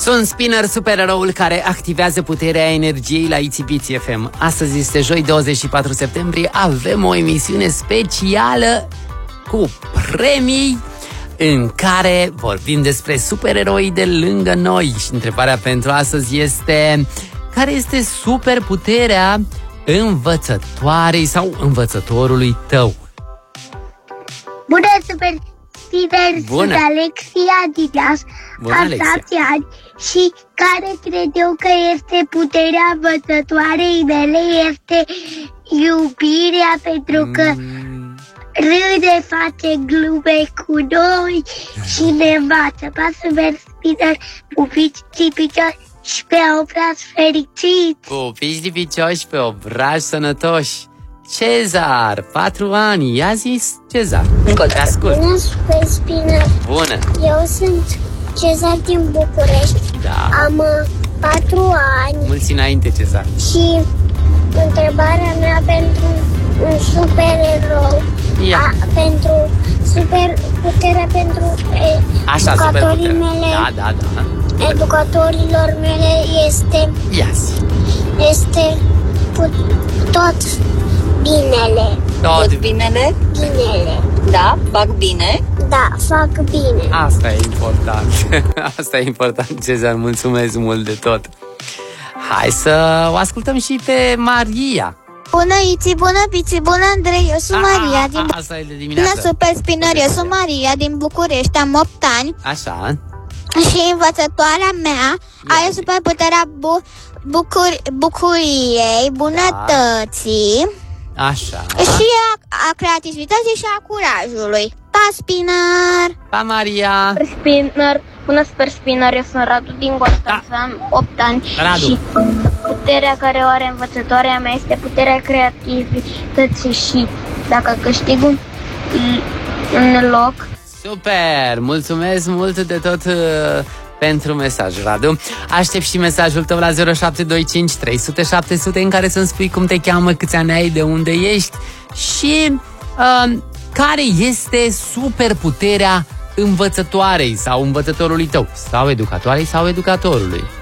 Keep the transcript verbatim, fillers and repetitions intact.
Sunt Spinner, supereroul care activează puterea energiei la Itsipitsi F M. Astăzi este joi, douăzeci și patru septembrie. Avem o emisiune specială cu premii în care vorbim despre supereroi de lângă noi. Și întrebarea pentru astăzi este: care este superputerea învățătoarei sau învățătorului tău? Bună, super Spinner! Sunt Alexia din Iași, am șapte ani și care cred eu că este puterea învățătoarei mele este iubirea, pentru că mm. râde, face glume cu noi și ne învață. Pa, super Spinner, pupici țipicioși și pe obraj fericit! Pupici țipicioși pe obraj sănătoși! Cezar, patru ani, i-a zis Cezar. Te ascult. Bună, super Spinner. Bună. Eu sunt Cezar din București. Da. Am patru ani. Mulți înainte, Cezar. Și întrebarea mea pentru un supererou, a, pentru super puterea pentru e, Așa, educatorii mele. Da, da, da. Educatorilor mele este Yes. este put, tot binele. Tot binele? Binele. Da, fac bine. Da, fac bine. Asta e important. Asta e important, Cezar, mulțumesc mult de tot. Hai să o ascultăm și pe Maria. Bună, Iți, bună, Piți, bună, Andrei, eu sunt a, Maria din... a, Asta e de dimineață. Bună, super Spinner, eu sunt Maria din București, am opt ani. Așa. Și învățătoarea mea Ia are superputerea bu- bucur- bucuriei, bunătății, da. Așa. și a, a creativității și a curajului. Pa, Spinner! Pa, Maria! Super Spinner, bună, Super Spinner, eu sunt Radu din Constanța, da. am opt ani. Radu. Și puterea care o are învățătoarea mea este puterea creativității și dacă câștig un, un loc. Super! Mulțumesc mult de tot uh, pentru mesaj, Radu. Aștept și mesajul tău la zero șapte doi cinci trei zero zero șapte zero zero în care să-mi spui cum te cheamă, câți ani ai, de unde ești și uh, care este superputerea învățătoarei sau învățătorului tău, sau educatoarei sau educatorului.